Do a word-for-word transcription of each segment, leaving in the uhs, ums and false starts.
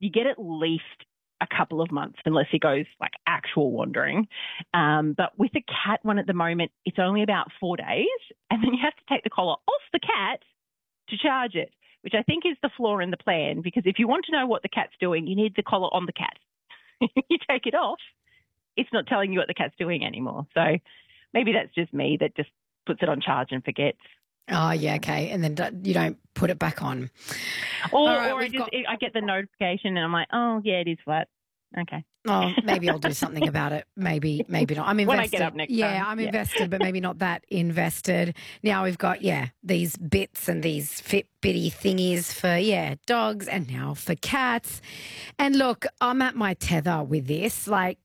you get at least a couple of months unless he goes like actual wandering. Um, but with the cat one at the moment, it's only about four days and then you have to take the collar off the cat to charge it, which I think is the flaw in the plan, because if you want to know what the cat's doing, you need the collar on the cat. You take it off, it's not telling you what the cat's doing anymore. So maybe that's just me that just puts it on charge and forgets. Oh, yeah, okay. And then d- you don't put it back on. Or, right, or I, just, got... I get the notification and I'm like, oh, yeah, it is flat. Okay. Oh, maybe I'll do something about it. Maybe, maybe not. I'm invested. When I get up next yeah, time. I'm yeah. invested, but maybe not that invested. Now we've got, yeah, these bits and these Fitbitty thingies for, yeah, dogs and now for cats. And look, I'm at my tether with this. Like,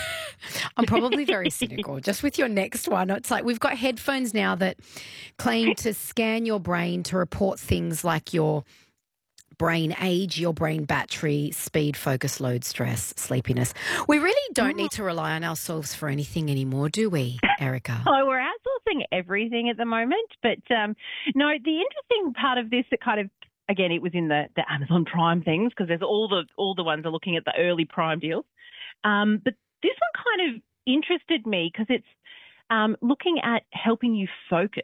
I'm probably very cynical. Just with your next one, it's like we've got headphones now that claim to scan your brain to report things like your brain age, your brain battery, speed, focus, load, stress, sleepiness. We really don't need to rely on ourselves for anything anymore, do we, Erica? Oh, we're outsourcing everything at the moment. But um, no, the interesting part of this that kind of, again, it was in the, the Amazon Prime things because there's all the all the ones are looking at the early Prime deals. Um, but this one kind of interested me because it's um, looking at helping you focus.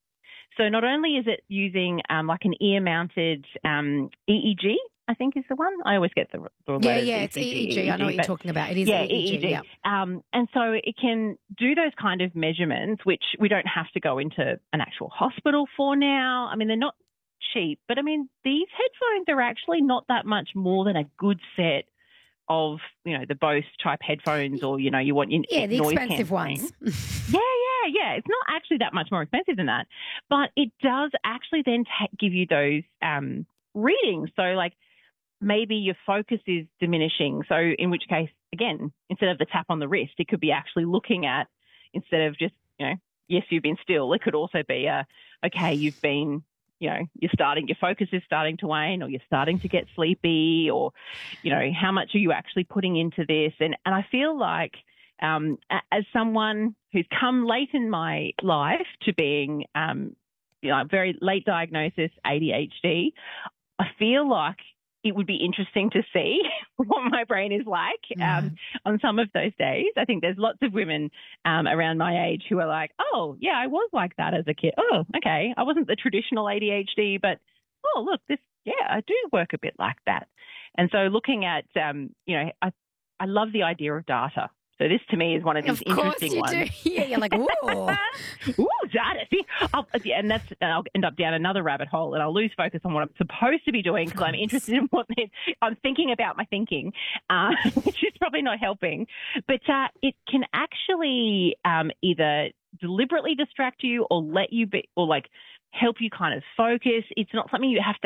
So not only is it using um, like an ear-mounted um, E E G, I think is the one. I always get the, the yeah, yeah, it's E E G. I know what you're talking about. It is yeah, E E G. E E G. Yeah. Um, and so it can do those kind of measurements, which we don't have to go into an actual hospital for now. I mean, they're not cheap, but I mean, these headphones are actually not that much more than a good set of, you know, the Bose type headphones, or, you know, you want your yeah, the noise expensive cancelling. ones. yeah, yeah, yeah. It's not actually that much more expensive than that, but it does actually then ta- give you those um, readings. So, like, maybe your focus is diminishing. So, in which case, again, instead of the tap on the wrist, it could be actually looking at, instead of just, you know, yes, you've been still. It could also be a, okay, you've been. You know, you're starting, your focus is starting to wane, or you're starting to get sleepy, or, you know, how much are you actually putting into this? And and I feel like um, as someone who's come late in my life to being, um, you know, very late diagnosis A D H D, I feel like it would be interesting to see what my brain is like um, mm. on some of those days. I think there's lots of women um, around my age who are like, oh, yeah, I was like that as a kid. Oh, okay. I wasn't the traditional A D H D, but, oh, look, this, yeah, I do work a bit like that. And so looking at, um, you know, I, I love the idea of data. So this to me is one of these of interesting course you ones. Do. Yeah, you're like, ooh. Ooh, data. See, I'll, yeah, and that's, and I'll end up down another rabbit hole, and I'll lose focus on what I'm supposed to be doing because I'm interested in what I'm thinking about my thinking, uh, which is probably not helping. But uh, it can actually um, either deliberately distract you or let you be, or like help you kind of focus. It's not something you have to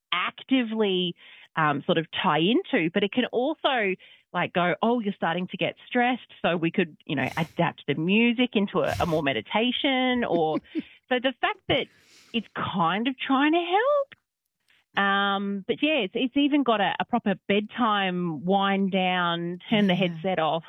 actively um, sort of tie into, but it can also like go, oh, you're starting to get stressed. So we could, you know, adapt the music into a, a more meditation, or so the fact that it's kind of trying to help. Um, but yeah, it's, it's even got a, a proper bedtime wind down, turn yeah. the headset off.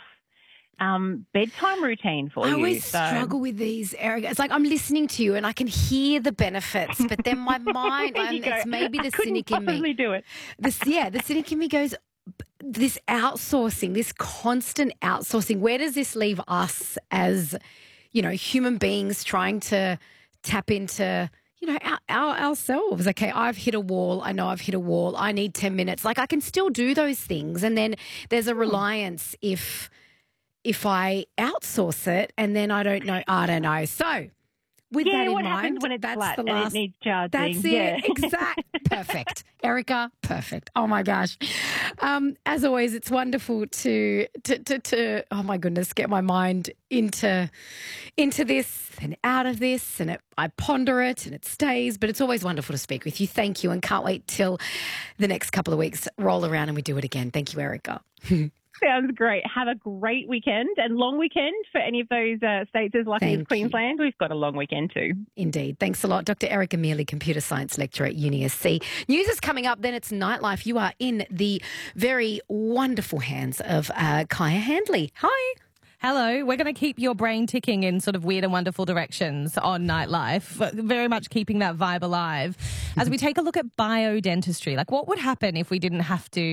Um, bedtime routine for I you. I always so. struggle with these, Erica. It's like I'm listening to you and I can hear the benefits, but then my mind, and go, it's maybe the I couldn't cynic in possibly me. do it. This, yeah, the cynic in me goes, this outsourcing, this constant outsourcing, where does this leave us as, you know, human beings trying to tap into, you know, our, our, ourselves? Okay, I've hit a wall. I know I've hit a wall. I need ten minutes. Like I can still do those things. And then there's a reliance if... if I outsource it and then I don't know, I don't know. So with yeah, that in what mind, happens when it's that's flat the last, and it needs charging? That's yeah. it. Exact. Perfect. Erica, perfect. Oh my gosh. Um, as always, it's wonderful to, to, to, to, oh my goodness, get my mind into, into this and out of this, and it, I ponder it and it stays, but it's always wonderful to speak with you. Thank you. And can't wait till the next couple of weeks roll around and we do it again. Thank you, Erica. Sounds great. Have a great weekend and long weekend for any of those uh, states as lucky Thank as Queensland. You. We've got a long weekend too. Indeed. Thanks a lot. Doctor Erica Mealy, Computer Science Lecturer at U N I S C. News is coming up, then it's Nightlife. You are in the very wonderful hands of uh, Kaya Handley. Hi. Hello. We're going to keep your brain ticking in sort of weird and wonderful directions on Nightlife, very much keeping that vibe alive. As we take a look at biodentistry, like what would happen if we didn't have to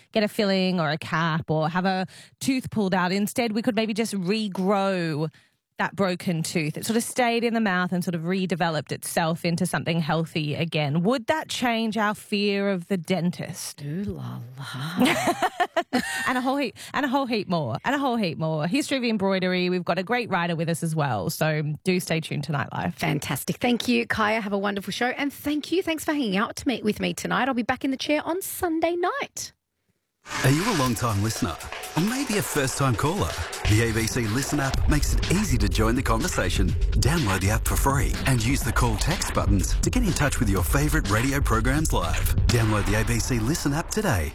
get a filling or a cap or have a tooth pulled out. Instead, we could maybe just regrow that broken tooth. It sort of stayed in the mouth and sort of redeveloped itself into something healthy again. Would that change our fear of the dentist? Ooh la la. and a whole heap, and a whole heap more, and a whole heap more. History of embroidery. We've got a great writer with us as well. So do stay tuned to Nightlife. Fantastic. Thank you, Kaya. Have a wonderful show. And thank you. Thanks for hanging out to me, with me tonight. I'll be back in the chair on Sunday night. Are you a long-time listener? Or maybe a first-time caller? The A B C Listen app makes it easy to join the conversation. Download the app for free and use the call text buttons to get in touch with your favourite radio programs live. Download the A B C Listen app today.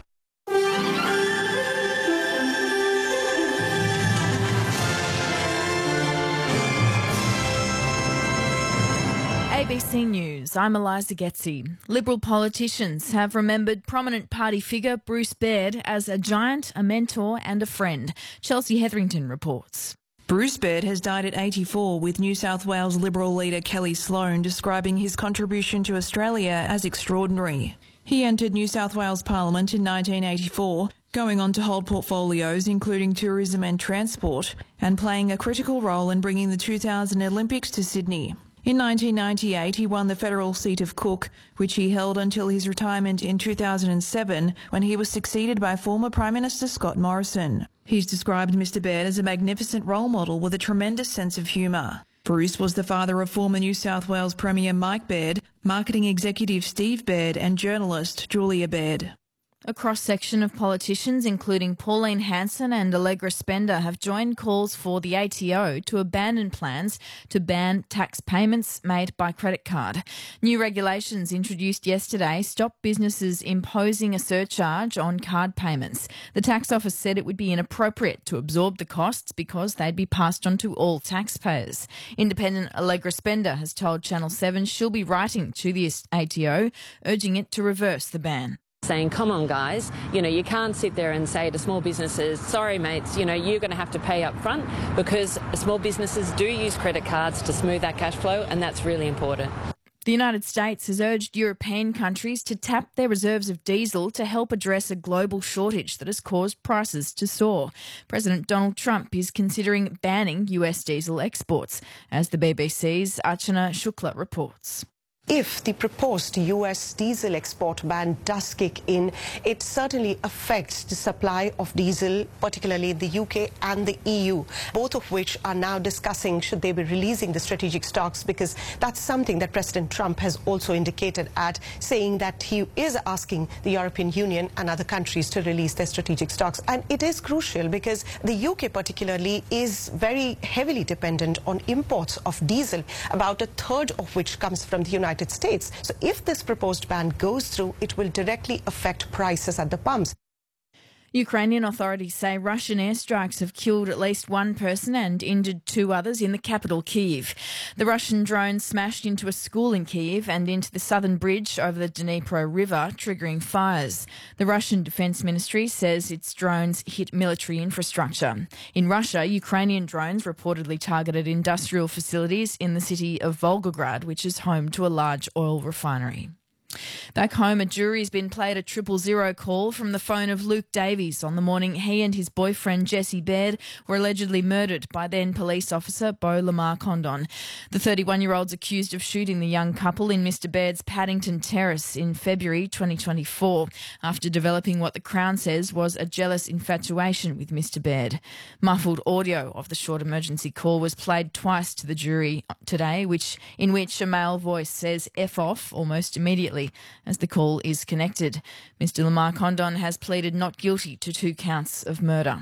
A B C News, I'm Eliza Getzi. Liberal politicians have remembered prominent party figure Bruce Baird as a giant, a mentor and a friend. Chelsea Hetherington reports. Bruce Baird has died at eighty-four, with New South Wales Liberal leader Kelly Sloan describing his contribution to Australia as extraordinary. He entered New South Wales Parliament in nineteen eighty-four, going on to hold portfolios including tourism and transport, and playing a critical role in bringing the two thousand Olympics to Sydney. In nineteen ninety-eight, he won the federal seat of Cook, which he held until his retirement in two thousand seven, when he was succeeded by former Prime Minister Scott Morrison. He's described Mr Baird as a magnificent role model with a tremendous sense of humour. Bruce was the father of former New South Wales Premier Mike Baird, marketing executive Steve Baird and journalist Julia Baird. A cross-section of politicians, including Pauline Hanson and Allegra Spender, have joined calls for the A T O to abandon plans to ban tax payments made by credit card. New regulations introduced yesterday stop businesses imposing a surcharge on card payments. The tax office said it would be inappropriate to absorb the costs because they'd be passed on to all taxpayers. Independent Allegra Spender has told Channel seven she'll be writing to the A T O, urging it to reverse the ban. Saying, come on, guys, you know, you can't sit there and say to small businesses, sorry, mates, you know, you're going to have to pay up front, because small businesses do use credit cards to smooth that cash flow, and that's really important. The United States has urged European countries to tap their reserves of diesel to help address a global shortage that has caused prices to soar. President Donald Trump is considering banning U S diesel exports, as the B B C's Archana Shukla reports. If the proposed U S diesel export ban does kick in, it certainly affects the supply of diesel, particularly in the U K and the E U, both of which are now discussing should they be releasing the strategic stocks, because that's something that President Trump has also indicated at, saying that he is asking the European Union and other countries to release their strategic stocks. And it is crucial because the U K particularly is very heavily dependent on imports of diesel, about a third of which comes from the United States. So if this proposed ban goes through, it will directly affect prices at the pumps. Ukrainian authorities say Russian airstrikes have killed at least one person and injured two others in the capital, Kyiv. The Russian drone smashed into a school in Kyiv and into the southern bridge over the Dnipro River, triggering fires. The Russian Defence Ministry says its drones hit military infrastructure. In Russia, Ukrainian drones reportedly targeted industrial facilities in the city of Volgograd, which is home to a large oil refinery. Back home, a jury's been played a triple zero call from the phone of Luke Davies on the morning he and his boyfriend Jesse Baird were allegedly murdered by then police officer Beau Lamar Condon. The thirty-one-year-old's accused of shooting the young couple in Mr Baird's Paddington Terrace in February twenty twenty-four, after developing what the Crown says was a jealous infatuation with Mr Baird. Muffled audio of the short emergency call was played twice to the jury today, which in which a male voice says F off almost immediately as the call is connected. Mr Lamar Condon has pleaded not guilty to two counts of murder.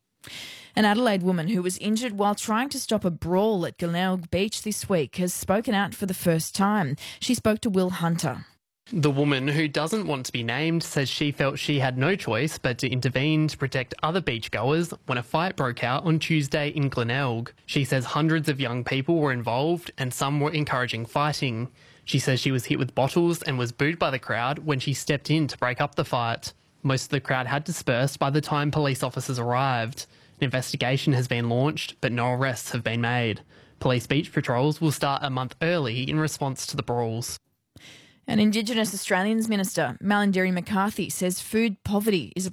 An Adelaide woman who was injured while trying to stop a brawl at Glenelg Beach this week has spoken out for the first time. She spoke to Will Hunter. The woman, who doesn't want to be named, says she felt she had no choice but to intervene to protect other beachgoers when a fight broke out on Tuesday in Glenelg. She says hundreds of young people were involved and some were encouraging fighting. She says she was hit with bottles and was booed by the crowd when she stepped in to break up the fight. Most of the crowd had dispersed by the time police officers arrived. An investigation has been launched, but no arrests have been made. Police beach patrols will start a month early in response to the brawls. An Indigenous Australians Minister, Malarndirri McCarthy, says food poverty is a